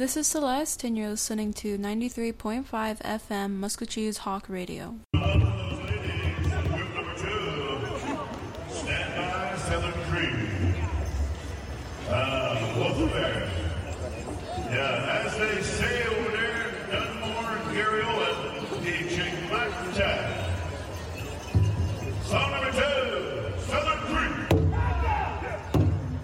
This is Celeste, and you're listening to 93.5 FM Muscatchee's Hawk Radio. Ladies, group number 2, stand by, Southern Creek. Wolf Bears. Yeah, as they say over there, Dunmore and Garriola, teaching black tap.